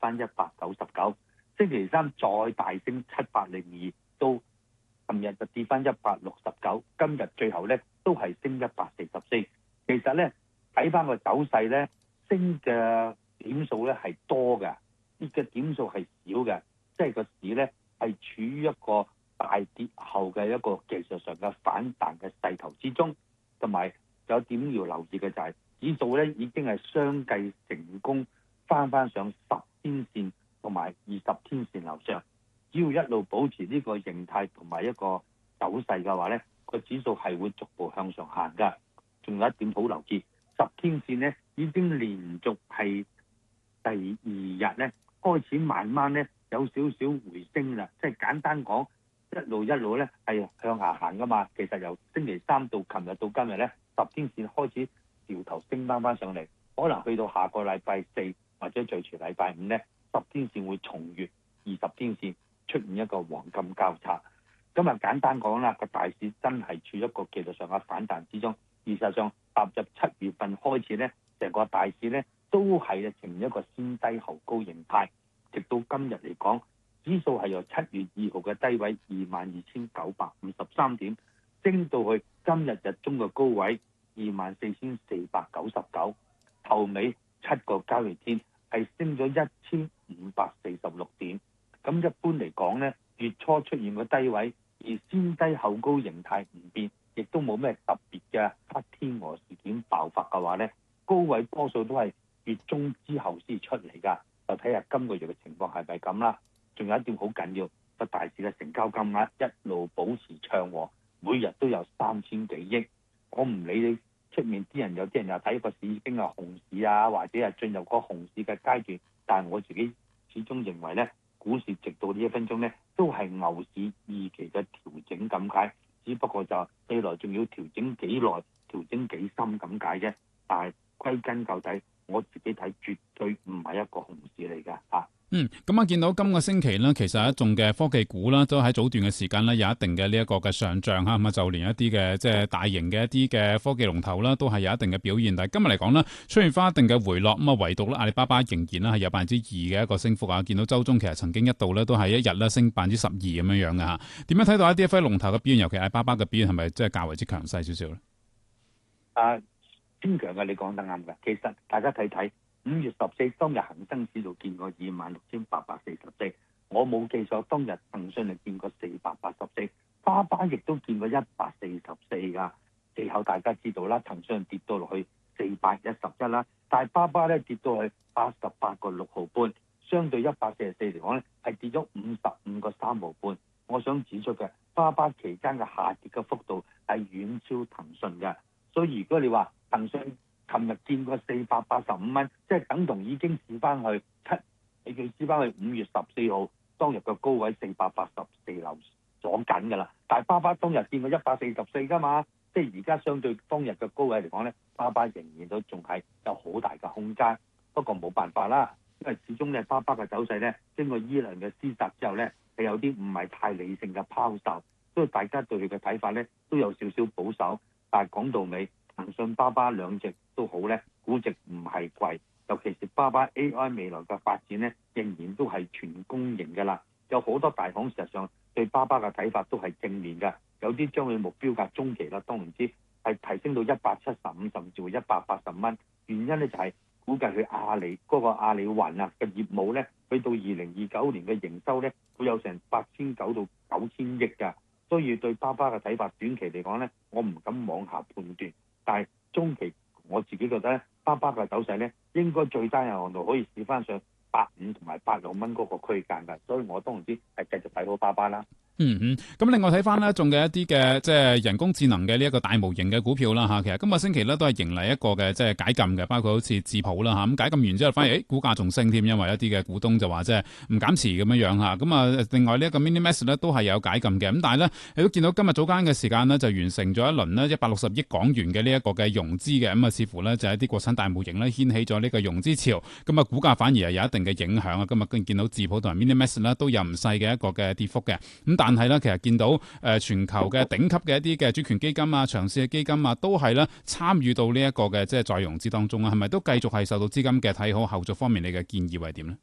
翻199，星期三再大升702，到琴日就跌翻169，今日最後咧都係升144。其實咧睇翻個走勢咧，升嘅點數咧係多嘅，跌嘅點數係少嘅，即係個市咧係處於一個大跌後嘅一個技術上嘅反彈嘅勢頭之中，同埋有點要留意嘅就係指數咧已經係相繼成功翻上10天線同埋20天線樓上，只要一路保持呢個形態同埋一個走勢嘅話咧，個指數係會逐步向上行噶。仲有一點好留意，10天線咧已經連續係第二日咧開始慢慢咧有少少回升啦，即係簡單講一路咧係向下行噶嘛。其實由星期三到琴日到今日咧，10天線開始掉頭升翻上嚟，可能去到下個禮拜4或者最遲禮拜5咧，10天線會重越20天線，出現一個黃金交叉。今日簡單講啦，個大市真係處於一個技術上嘅反彈之中。事實上踏入7月份開始咧，成個大市咧都係呈現一個先低後高形態，直到今日嚟講，指數係由7月2號嘅低位22,953點升到去今日日中嘅高位24,499，頭尾7個交易天係升咗1,546點。咁一般嚟講咧，月初出現個低位而先低後高形態唔變，亦都冇咩特別嘅黑天鵝事件爆發嘅話咧，高位多數都係月中之後先出嚟㗎。就睇下今個月嘅情況係咪咁啦。仲有一點好緊要，個大市嘅成交金額一路保持暢和，每日都有3000幾億。我唔理你出面啲人，有啲人又睇個市已經係熊市啊，或者係進入個熊市嘅階段，但係我自己始終認為咧，股市直到呢1分鐘咧都係牛市預期嘅調整咁解，只不過就未來仲要調整幾耐、調整幾深咁解啫。但係歸根究底，我自己睇絕對唔係一個熊市嚟㗎嚇。 咁啊，見到今個星期呢，其實一眾嘅科技股啦，都喺早段嘅時間呢，有一定嘅呢一個嘅上漲嚇，咁啊就連一啲嘅即係大型嘅一啲嘅科技龍頭啦，都係有一定嘅表現。但係今日嚟講呢，出現翻一定嘅回落，咁啊唯獨咧阿里巴巴仍然咧係有2%嘅一個升幅啊。見到周中其實曾經一度咧都係一日咧升12%咁樣嘅嚇。點樣睇到一啲龍頭嘅表現，尤其阿里巴巴嘅表現係咪即係較為之強勢少少咧？ 堅強嘅，你講得啱嘅。其實大家睇睇5月14當日恒生指數見過26,844，我冇記錯，當日騰訊係見過484，巴巴亦都見過144噶。其後大家知道啦，騰訊跌到落去411啦，但係巴巴咧跌到去88個6毫半，相對144嚟講咧係跌咗55個3毫半。我想指出嘅，巴巴期間嘅下跌嘅幅度係遠超騰訊嘅，所以如果你話騰訊琴日見過485蚊，即係等同已經試翻去你叫試翻去5月14號當日嘅高位484樓咗緊㗎啦。但係巴巴當日見過144㗎嘛，即係而家相對當日嘅高位嚟講咧，巴巴仍然都仲係有好大嘅空間。不過冇辦法啦，因為始終咧巴巴嘅走勢咧經過伊朗嘅施襲之後咧係有啲唔係太理性嘅拋售，所以大家對佢嘅睇法咧都有少少保守。但係講到尾，騰訊、巴巴兩隻都好咧，估值唔係貴，尤其是巴巴 AI 未來嘅發展咧，仍然都係全公型嘅啦。有好多大行事實上對巴巴嘅睇法都係正面嘅，有啲將佢目標價中期啦，當然之係提升到175甚至乎180蚊。原因咧就係估計佢阿里嗰個阿里雲啊嘅業務咧，去到2029年嘅營收咧會有成8,900到9,000億㗎。所以對巴巴嘅睇法，短期嚟講咧，我唔敢妄下判斷。但係中期我自己覺得咧，巴巴嘅走勢咧，應該最低限度可以試翻上85同埋86蚊嗰個區間㗎。所以我當然之係繼續睇好巴巴啦。 咁另外睇翻呢，仲嘅一啲嘅即係人工智能嘅呢一個大模型嘅股票啦嚇，其實今個星期呢都係迎嚟一個嘅即係解禁嘅，包括好似智譜啦嚇，咁解禁完之後反而股價仲升添，因為一啲嘅股東就話即係唔減持咁樣嚇。咁啊，另外呢一個 MiniMax 呢都係有解禁嘅，咁但係呢，你都見到今日早間嘅時間呢，就完成咗一輪呢160億港元嘅呢一個嘅融資嘅，咁啊似乎呢，就係一啲國產大模型呢掀起咗呢個融資潮，咁啊股價反而係有一定嘅影響啊。今日見到智譜同埋 MiniMax 呢都有唔細嘅一個嘅跌幅嘅，咁但係咧，其實見到全球嘅頂級嘅一啲嘅主權基金啊、長線嘅基金啊，都係咧參與到呢一個嘅即係再融資當中啊，係咪都繼續係受到資金嘅睇好？後續方面你嘅建議係點咧？